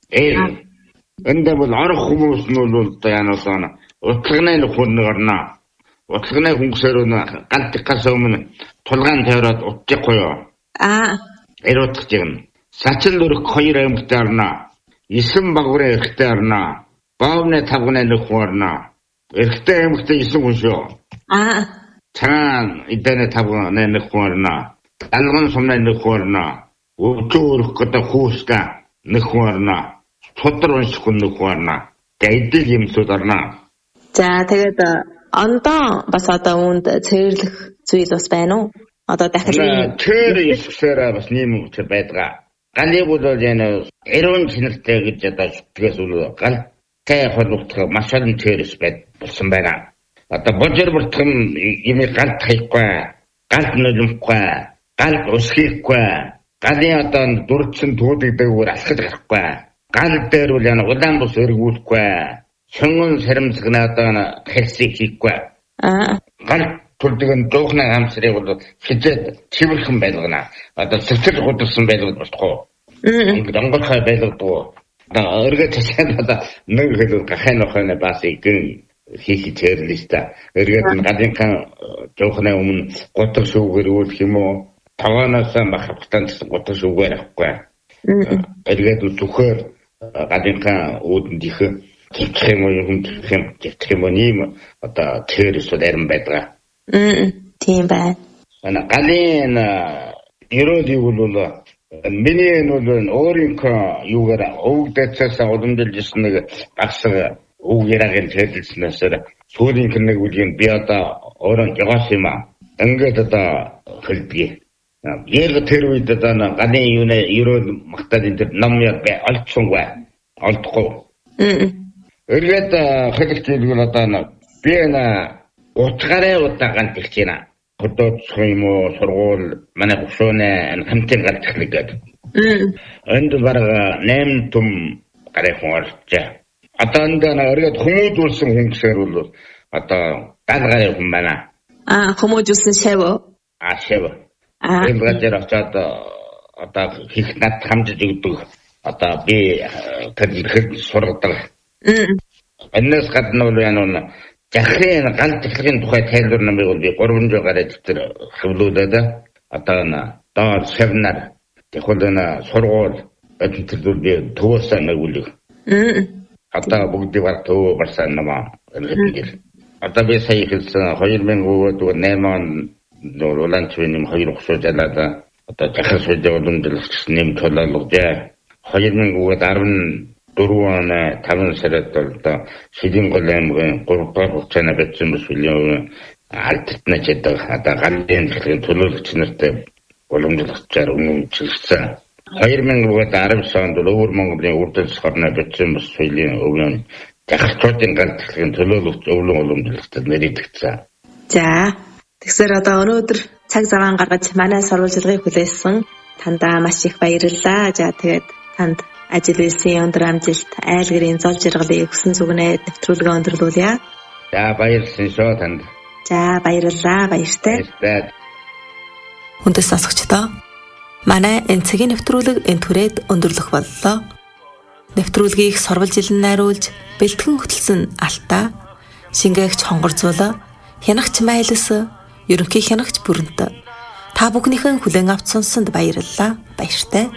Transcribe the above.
Энд бол орох хүмүүс нь бол одоо яанаас утлагны хүн орно. Утлагны хүнсээр гантикаас өмнө тулгаан тавиад утчихгүй юу? Эротч юм. Сачин дөрөх 2 аймагт орно. 9 багварын эрхтэй орно. Баавны 5 нөх орно. Эрхтэй аймагт 9 хүн шүү. Цагаан эдэнэ 5 нөх орно. Алган сумны нөх орно. Өвчөөрөх гэдэг хүүска нөх орно. Чодрон унших нөх орно. Гэйдэл юмсууд орно. За тэгээд ондоо бас одоо үүнд цэвэрлэх зүйл бас байна уу? Одоо дахиад цэвэр исгсээр бас нэм хүч байдаг. Галыг бол энэ эрүүн чинэртэй гэж одоо зүтгэс үл галтай холбогдох маш олон цэвэрс болсон байна. Одоо божир бүртгэн юм галт хийхгүй, галт нөлөмхгүй, галт усхийхгүй, галын одоо дурдсан туудагдаггүй алхаж гарахгүй. Гал дээр бол яна улаан бус өргүүлэхгүй. Шонгон сарамсгна одоо хэлсийг хийхгүй. Гал төлдөг доохны хамсрыг бол хизээд цэвэрхэн байлгана. Одоо цэцэр гудсан байлгад болохгүй. Онгорхой байлгадаг. Одоо өргөж цаашаа одоо нэг хэлбэл гахайн охойн бас игэн хийх чирлээста. Өргөж гадынхан доохны өмнө гутар шүүгээр үүлэх юм уу? Таваанаас махавтан гутар шүүгээр авахгүй. Өргөж түхээр гадынхан үүдэн дих гэх юм уу нэм одоо тэрс дэрэн байдаг. Тийм байна. Галын ерөөдийг бол миний нь өөрийнхөө юугаар өвгдөөцөөс уламжилж ирсэн нэг багсаг өв яриагийн хэлэлснээс сүүлийн нэг үгийн би одоо өөрөө жагаас юм аа. Ингээд одоо хэлдэг. Яг тэр үед одоо галын юуны ерөөд магтаад энэ ном яа олцсонгүй. Олдохгүй. Өргөд хэлэлцэл одоо би утгаараа удагаан тэгж байна. Хотод юм уу сургууль манай хөшөөнэ хамтын галзахлыг гэдэг. Энд бараг 8 том гарах хуурч. Одоо энд өргөд хүмүүжүүлсэн хүн гэсээр бол одоо галгараа хүн байна. Хүмүүжүүлсэн шав. Шав. Энэ газар очоод одоо хийх над хамжиж өгдөг. Одоо би тэр сургадаг. Энэс гадна бол яана захрын гал захрын тухай тайлбар намыг бол би 3 жигээр дээр хөвлүүлээд одоо доор семинар технологи сургууль өдөртөл би төвөөсөө нэгүүлэг. Одоо бүгдийг баг төвөө барсан намаа хэлдэг. Одоо би сая хэлсэн 2008 он улаанчвын 2 хөшөө залаад одоо захар сүлжээ уламжлагч нэм төлөөлөж 2014 он 5 сард одоо Шилэн гол аймгийн 3 дахь хугацааны бичсэн бүсгүй альтна гэдэг одоо галын төлөөлөгч нартай уламжлагчаар үнэмшилсэн. 2019 онд Өвөр Монголын үрдэл сарны бичсэн бүсгүй өвөн захирчдын галын төлөөлөгч өвлөн уламжлагчид нэрийдэгцэн. За тэгсээр одоо өнөөдөр цаг зав гаргаж манай сурвалжлагыг хүлээсэн тандаа маш их баярлалаа. За тэгээд танд ажил үйлсийн өндөр амжилт, айл гэрийн зол жаргалыг хүсэн зүгнээд нэвтрүүлгээ өндөрлүүлье. За баярлалаа шүү танд. За баярлалаа, баяртай. Хүндэс сонсогчдоо манай энэ цагийн нэвтрүүлэг энэ түрээд өндөрлөх боллоо. Нэвтрүүлгийг сурвалжилан найруулж бэлтгэн хөтөлсөн Алтаа, шингээгч Хонгорзуула, хянагч Майлс, ерөнхий хянагч Бүрэнт. Та бүхнийхэн хүлээн авч сонссонд баярлалаа. Баяртай.